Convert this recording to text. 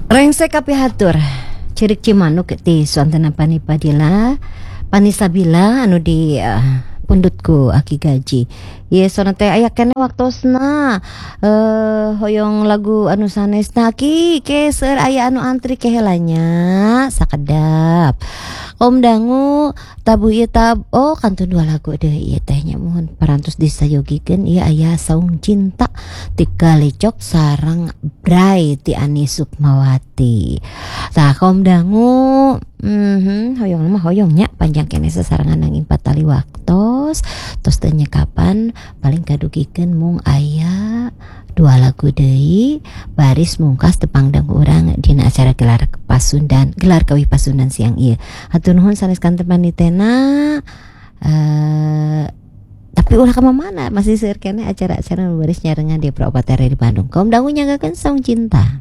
Rengsek kapihatur cirik Cimanuk ti suantana panipadila panisabila anu di pundutku aki gaji. Ye sono teh aya kene waktosna hoyong lagu anu sanesna ki ke seur aya anu antri kehelanya sakedap. Om dangu tabu ieu oh kantun dua lagu deui ieu teh nya mohon parantos disayogikeun ieu aya Saung Cinta ti Galecok sareng Bray ti Ani Sukmawati. Tah om dangu hoyong mah hoyongnya panjang kene sasarangan nanging patali waktos tos teu kapan paling kadugikeun mung aya dua lagu deui baris mungkas tepangdang urang dina acara gelar Kawi Pasundan siang ieu. Hatur nuhun sanes kanten panitena tapi ulah ka mana masih seueur keneh acara-acara baris nyarengan di Propatere di Bandung. Kaum dangu nyanggakeun Saung Cinta.